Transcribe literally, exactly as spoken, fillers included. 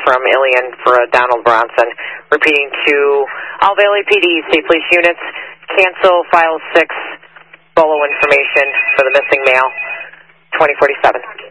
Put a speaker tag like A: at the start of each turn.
A: from Ilion for Donald Bronson. Repeating to all Valley P D, State Police units, cancel file six, Bolo information for the missing male, twenty forty-seven.